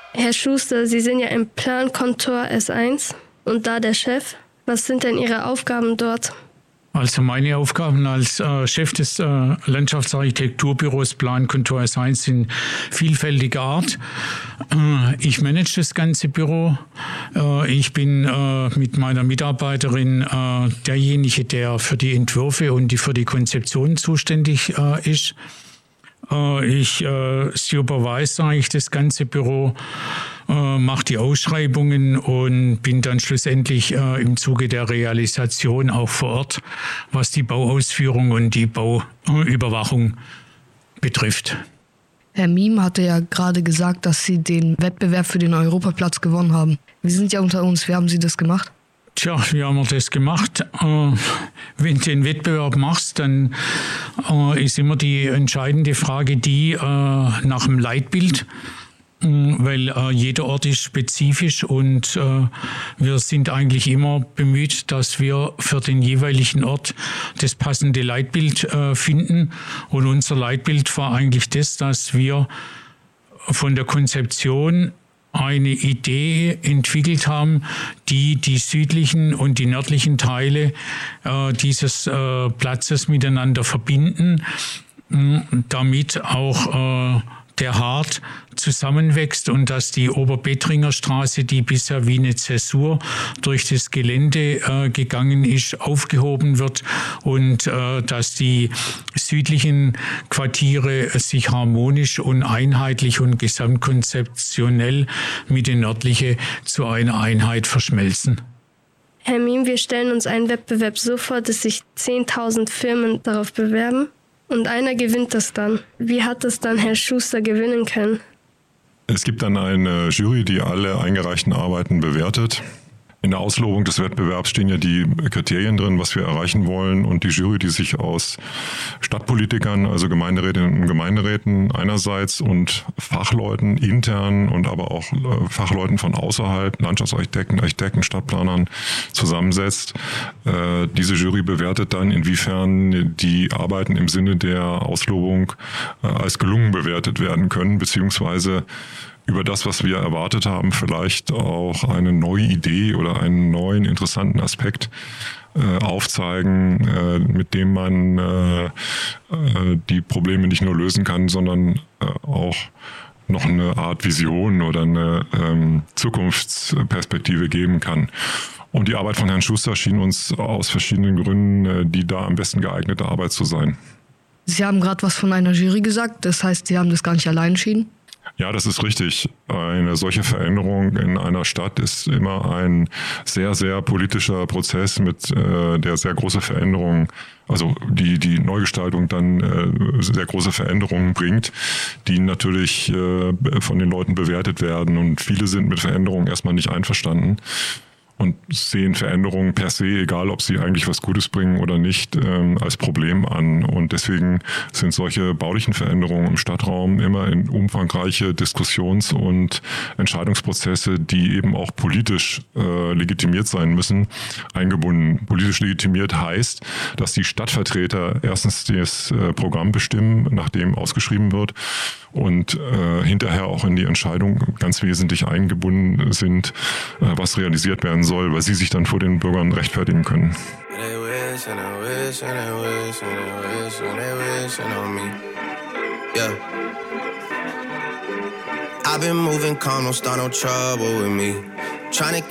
Herr Schuster, Sie sind ja im Plankontor S1 und da der Chef. Was sind denn Ihre Aufgaben dort? Also meine Aufgaben als Chef des Landschaftsarchitekturbüros Plankontor S1 sind vielfältiger Art. Ich manage das ganze Büro. Ich bin mit meiner Mitarbeiterin derjenige, der für die Entwürfe und für die Konzeption zuständig ist. Ich supervise eigentlich das ganze Büro, mache die Ausschreibungen und bin dann schlussendlich im Zuge der Realisation auch vor Ort, was die Bauausführung und die Bauüberwachung betrifft. Herr Miem hatte ja gerade gesagt, dass Sie den Wettbewerb für den Europaplatz gewonnen haben. Wir sind ja unter uns, wie haben Sie das gemacht? Tja, wie haben wir das gemacht? Wenn du den Wettbewerb machst, dann ist immer die entscheidende Frage die nach dem Leitbild, weil jeder Ort ist spezifisch und wir sind eigentlich immer bemüht, dass wir für den jeweiligen Ort das passende Leitbild finden. Und unser Leitbild war eigentlich das, dass wir von der Konzeption eine Idee entwickelt haben, die die südlichen und die nördlichen Teile dieses Platzes miteinander verbinden, damit auch der Hart zusammenwächst und dass die Oberbetringer Straße, die bisher wie eine Zäsur durch das Gelände gegangen ist, aufgehoben wird und dass die südlichen Quartiere sich harmonisch und einheitlich und gesamtkonzeptionell mit den nördlichen zu einer Einheit verschmelzen. Herr Miem, wir stellen uns einen Wettbewerb so vor, dass sich 10.000 Firmen darauf bewerben und einer gewinnt das dann. Wie hat das dann Herr Schuster gewinnen können? Es gibt dann eine Jury, die alle eingereichten Arbeiten bewertet. In der Auslobung des Wettbewerbs stehen ja die Kriterien drin, was wir erreichen wollen. Und die Jury, die sich aus Stadtpolitikern, also Gemeinderätinnen und Gemeinderäten einerseits und Fachleuten intern und aber auch Fachleuten von außerhalb, Landschaftsarchitekten, Architekten, Stadtplanern zusammensetzt. Diese Jury bewertet dann, inwiefern die Arbeiten im Sinne der Auslobung als gelungen bewertet werden können, beziehungsweise über das, was wir erwartet haben, vielleicht auch eine neue Idee oder einen neuen interessanten Aspekt aufzeigen, mit dem man die Probleme nicht nur lösen kann, sondern auch noch eine Art Vision oder eine Zukunftsperspektive geben kann. Und die Arbeit von Herrn Schuster schien uns aus verschiedenen Gründen die da am besten geeignete Arbeit zu sein. Sie haben gerade was von einer Jury gesagt, das heißt, Sie haben das gar nicht allein entschieden? Ja, das ist richtig. Eine solche Veränderung in einer Stadt ist immer ein sehr, sehr politischer Prozess mit der sehr große Veränderung, also die Neugestaltung dann sehr große Veränderungen bringt, die natürlich von den Leuten bewertet werden. Und viele sind mit Veränderungen erstmal nicht einverstanden und sehen Veränderungen per se, egal ob sie eigentlich was Gutes bringen oder nicht, als Problem an. Und deswegen sind solche baulichen Veränderungen im Stadtraum immer in umfangreiche Diskussions- und Entscheidungsprozesse, die eben auch politisch legitimiert sein müssen, eingebunden. Politisch legitimiert heißt, dass die Stadtvertreter erstens das Programm bestimmen, nach dem ausgeschrieben wird, und hinterher auch in die Entscheidung ganz wesentlich eingebunden sind, was realisiert werden soll, weil sie sich dann vor den Bürgern rechtfertigen können. I've been moving calm, don't start no trouble with me.